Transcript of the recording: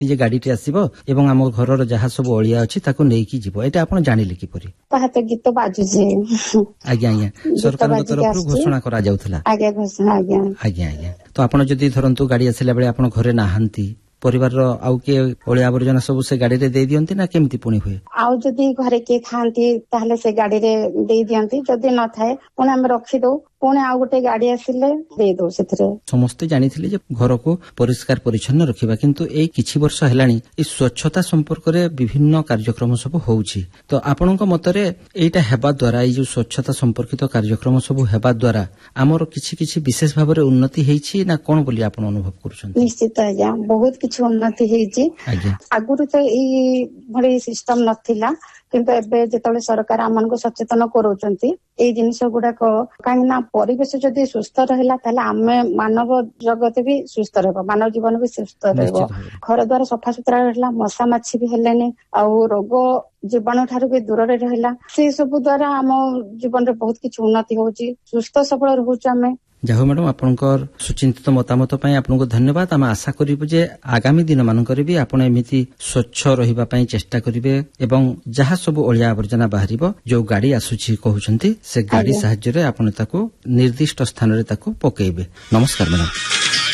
जे गाड़ीटी आसीबो एवं आम घरर जहाँ सब अलिया अछि ताको नेकी जीवो एटा आपण जानिले किपरि ताहा तो गीत बाजुजे आज्ञा आज्ञा सरकार तरफ घोषणा करा जाउथला आज्ञा घोषणा आज्ञा आज्ञा आज्ञा तो आपण जदि धरंतु गाड़ी आसिला बेले आपण घरे नाहंती परिवार आउ के अलिया आवर्जना सब से गाड़ी रे दे दियंती ना केमती पुणी हुए आउ जदि घरे के थांती ताहले से गाड़ी रे दे दियंती जदि न थाए पुणी हम रखी दो पुणी आउ गोटे गाड़ी आसिले दे दो सेथरे समस्त जानिथिले जे घर को परिष्कार परिच्छन्न रखिबा किंतु एई किछि वर्ष हेलानी ई स्वच्छता संपर्क रे विभिन्न कार्यक्रम सब होउछि तो आपनक मतरे एटा हेबा द्वारा ई जो स्वच्छता संपर्कित कार्यक्रम सब हेबा द्वारा हमर किछि किछि विशेष भाव रे उन्नति हेछि ना कोन बोली आपण अनुभव करूछन निश्चित आज्ञा बहुत किछि उन्नति हेछि आगुरु तो ई भले सिस्टम नथिला किंतु एबे जेतले सरकार आमन को सचेतन करूचंती एई जिनिस गुडा को काहे ना परिवेश जदि सुस्थ रहला ताले आमे मानव जगत भी सुस्थ रहबो मानव जीवन भी सुस्थ रहबो घर द्वार सफा सुतरा रहला मशा माछी भी हेलेनी आ रोग जीवाणु ठारू भी दूर रे रहला से सब द्वारा हम जीवन रे बहुत किछ उन्नति होउची सुस्थ सबल रहउची आमे जाहो मैडम आपनकर सुचिंतित मतामत पई आपनको धन्यवाद हम आशा करिबु जे आगामी दिन मानकर भी आपण एमिति स्वच्छ रहिबा पई चेष्टा करिवे एवं जहाँ सब अलिया आवर्जना बाहरिबो जो गाड़ी आसुची कहउचंती से गाड़ी सहाय्य रे आपण ताको निर्दिष्ट स्थान रे ताको पकेइबे नमस्कार मैडम।